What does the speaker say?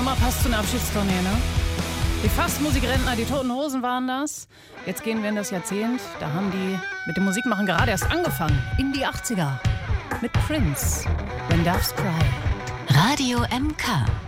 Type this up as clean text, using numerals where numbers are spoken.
Nummer passt zu einer Abschiedstournee, ne? Die Fastmusikrentner, die Toten Hosen waren das. Jetzt gehen wir in das Jahrzehnt. Da haben die mit dem Musikmachen gerade erst angefangen. In die 80er. Mit Prince. When Doves Cry. Radio MK.